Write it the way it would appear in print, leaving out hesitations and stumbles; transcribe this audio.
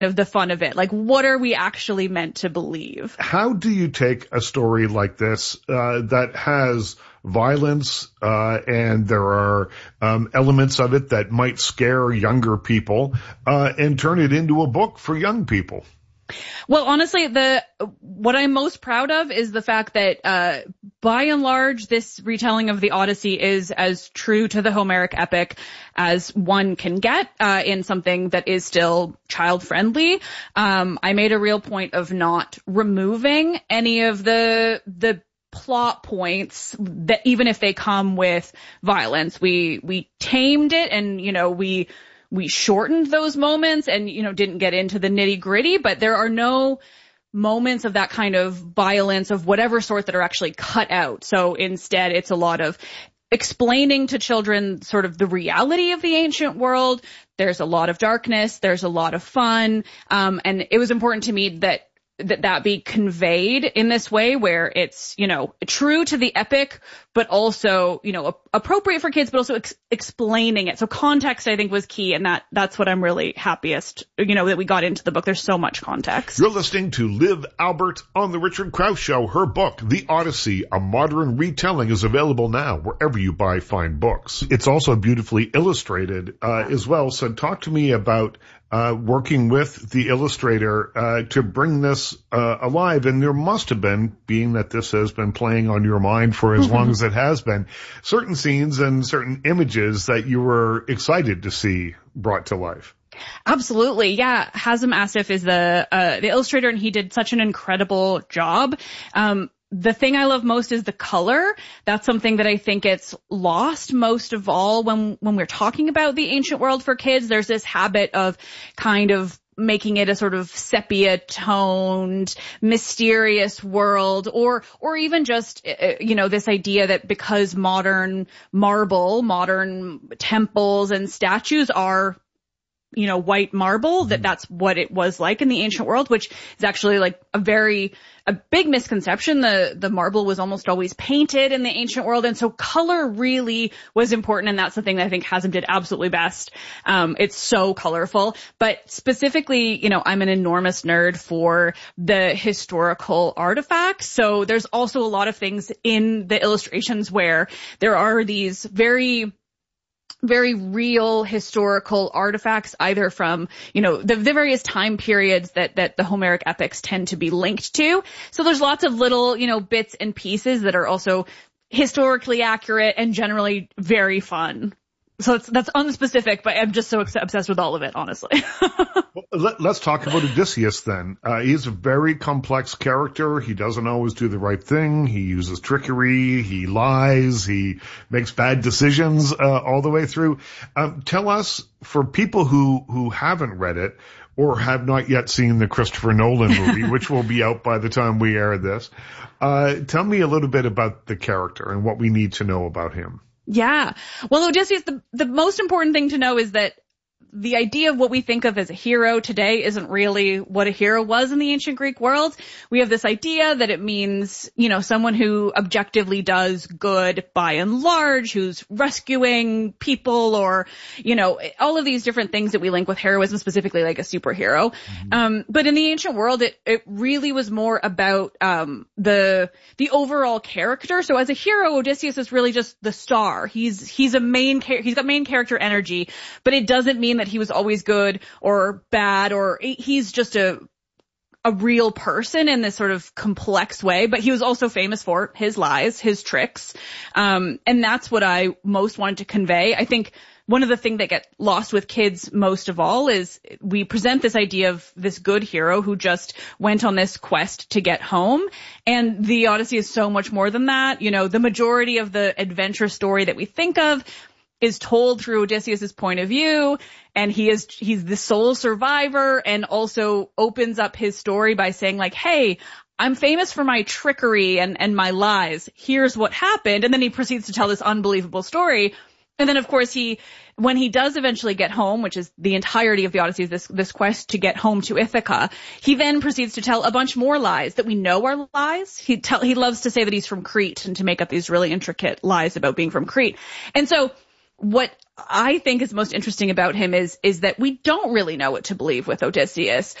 of the fun of it. Like, what are we actually meant to believe? How do you take a story like this that has violence and there are elements of it that might scare younger people and turn it into a book for young people? Well, honestly, what I'm most proud of is the fact that, by and large, this retelling of the Odyssey is as true to the Homeric epic as one can get, in something that is still child friendly. I made a real point of not removing any of the plot points that, even if they come with violence, we tamed it, and, we shortened those moments and, didn't get into the nitty-gritty, but there are no moments of that kind of violence of whatever sort that are actually cut out. So instead, it's a lot of explaining to children sort of the reality of the ancient world. There's a lot of darkness. There's a lot of fun. And it was important to me that be conveyed in this way where it's, true to the epic, but also, appropriate for kids, but also explaining it. So context, I think, was key. And that's what I'm really happiest, that we got into the book. There's so much context. You're listening to Liv Albert on The Richard Krause Show. Her book, The Odyssey, a modern retelling, is available now wherever you buy fine books. It's also beautifully illustrated as well. So talk to me about working with the illustrator to bring this alive. And there must have been, being that this has been playing on your mind for as long as it has been, certain scenes and certain images that you were excited to see brought to life. Absolutely. Yeah. Hazem Asif is the illustrator, and he did such an incredible job. The thing I love most is the color. That's something that I think gets lost most of all when we're talking about the ancient world for kids. There's this habit of kind of making it a sort of sepia-toned, mysterious world, or even just, this idea that because modern marble, modern temples and statues are white marble, that's what it was like in the ancient world, which is actually like a big misconception. The marble was almost always painted in the ancient world. And so color really was important. And that's the thing that I think Hazem did absolutely best. It's so colorful, but specifically, I'm an enormous nerd for the historical artifacts. So there's also a lot of things in the illustrations where there are these very real historical artifacts, either from, the various time periods that the Homeric epics tend to be linked to. So there's lots of little, bits and pieces that are also historically accurate and generally very fun. So that's unspecific, but I'm just so obsessed with all of it, honestly. Well, let's talk about Odysseus then. He's a very complex character. He doesn't always do the right thing. He uses trickery. He lies. He makes bad decisions all the way through. Tell us, for people who haven't read it or have not yet seen the Christopher Nolan movie, which will be out by the time we air this, tell me a little bit about the character and what we need to know about him. Yeah. Well, Odysseus, the most important thing to know is that the idea of what we think of as a hero today isn't really what a hero was in the ancient Greek world. We have this idea that it means, someone who objectively does good by and large, who's rescuing people, or, all of these different things that we link with heroism, specifically like a superhero. Mm-hmm. But in the ancient world, it really was more about, the overall character. So as a hero, Odysseus is really just the star. He's got main character energy, but it doesn't mean that he was always good or bad, or he's just a real person in this sort of complex way. But he was also famous for his lies, his tricks. And that's what I most wanted to convey. I think one of the things that get lost with kids most of all is we present this idea of this good hero who just went on this quest to get home. And the Odyssey is so much more than that. The majority of the adventure story that we think of is told through Odysseus's point of view, and he's the sole survivor, and also opens up his story by saying like, hey, I'm famous for my trickery and my lies. Here's what happened. And then he proceeds to tell this unbelievable story. And then, of course, when he does eventually get home, which is the entirety of the Odyssey, this quest to get home to Ithaca, he then proceeds to tell a bunch more lies that we know are lies. He loves to say that he's from Crete and to make up these really intricate lies about being from Crete. And so what I think is most interesting about him is that we don't really know what to believe with Odysseus.